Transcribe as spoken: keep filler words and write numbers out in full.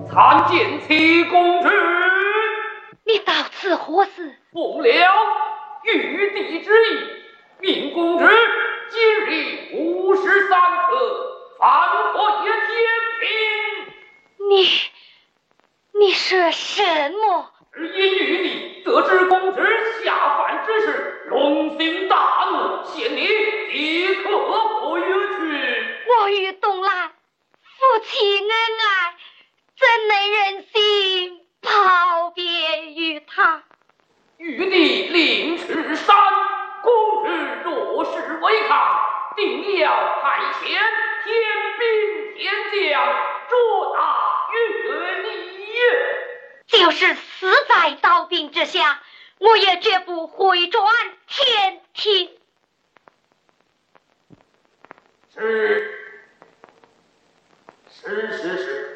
参见七公之。 你到此何事？ 奉了玉帝之意，命公之今日五时三刻返回天庭。 你你说什么？ 只因玉帝得知公之下凡之事，龙心大怒，限你即刻回去。 我与东兰夫妻恩爱，怎能忍心抛别于他？ 玉帝令赤山，公之若是违抗，定要派遣天兵天将捉拿于你。 就是死在刀柄之下，我也绝不回转天庭。 是是是是。